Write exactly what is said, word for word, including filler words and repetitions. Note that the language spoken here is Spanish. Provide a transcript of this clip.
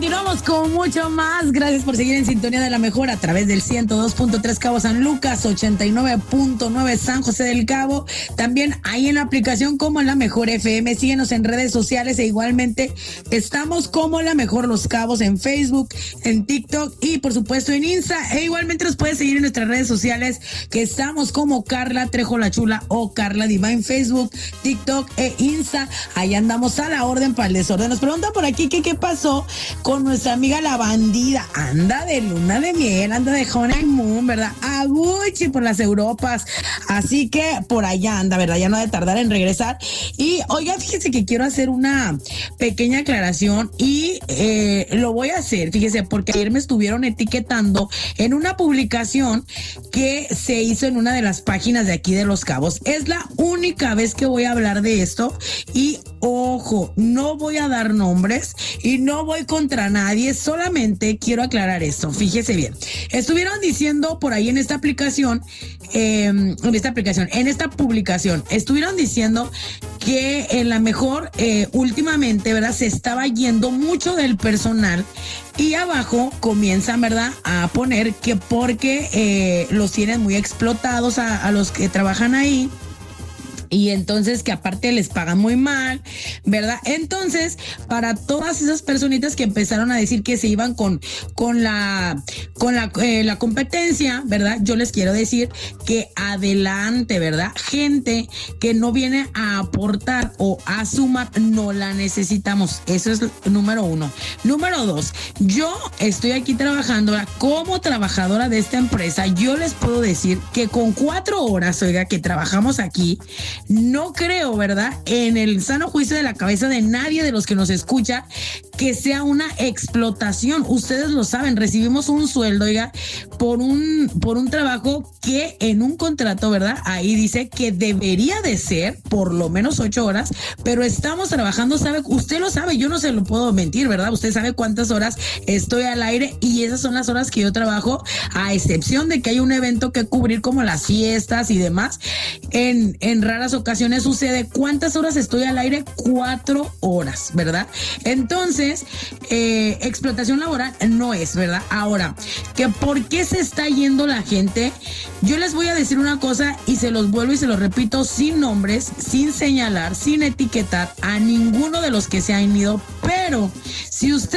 continuamos con mucho más. Gracias por seguir en sintonía de la mejor a través del ciento dos punto tres Cabo San Lucas, ochenta y nueve punto nueve San José del Cabo. También ahí en la aplicación como La Mejor F M. Síguenos en redes sociales e igualmente estamos como La Mejor Los Cabos en Facebook, en TikTok y por supuesto en Insta. E igualmente nos puedes seguir en nuestras redes sociales que estamos como Carla Trejo La Chula o Carla Diva en Facebook, TikTok e Insta. Ahí andamos a la orden para el desorden. Nos preguntan por aquí que qué pasó con nuestra amiga la bandida. Anda de luna de miel, anda de honeymoon, ¿verdad? Aguchi por las Europas. Así que por allá anda, ¿verdad? Ya no ha de tardar en regresar. Y oiga, fíjese que quiero hacer una pequeña aclaración y eh, lo voy a hacer, fíjese, porque ayer me estuvieron etiquetando en una publicación que se hizo en una de las páginas de aquí de Los Cabos. Es la única vez que voy a hablar de esto y ojo, no voy a dar nombres y no voy contra nadie, solamente quiero aclarar esto. Fíjese bien, estuvieron diciendo por ahí en esta aplicación, eh, en esta aplicación, en esta publicación, estuvieron diciendo que en La Mejor eh, últimamente, ¿verdad? Se estaba yendo mucho del personal y abajo comienzan, ¿verdad? A poner que porque eh, los tienen muy explotados a, a los que trabajan ahí. Y entonces que aparte les pagan muy mal, ¿verdad? Entonces, para todas esas personitas que empezaron a decir que se iban con, con la, con la, eh, la competencia, ¿verdad? Yo les quiero decir que adelante, ¿verdad? Gente que no viene a aportar o a sumar, no la necesitamos. Eso es número uno. Número dos, yo estoy aquí trabajando, ¿verdad? Como trabajadora de esta empresa. Yo les puedo decir que con cuatro horas, oiga, que trabajamos aquí, no creo, ¿verdad? En el sano juicio de la cabeza de nadie de los que nos escucha que sea una explotación. Ustedes lo saben, recibimos un sueldo, oiga, por un, por un trabajo que en un contrato, ¿verdad? Ahí dice que debería de ser por lo menos ocho horas, pero estamos trabajando, sabe, usted lo sabe, yo no se lo puedo mentir, ¿verdad? Usted sabe cuántas horas estoy al aire y esas son las horas que yo trabajo, a excepción de que hay un evento que cubrir como las fiestas y demás. En, en raras ocasiones sucede. ¿Cuántas horas estoy al aire? Cuatro horas, ¿verdad? Entonces, eh, explotación laboral no es, ¿verdad? Ahora, que por qué se está yendo la gente, yo les voy a decir una cosa y se los vuelvo y se los repito sin nombres, sin señalar, sin etiquetar a ninguno de los que se han ido, pero si usted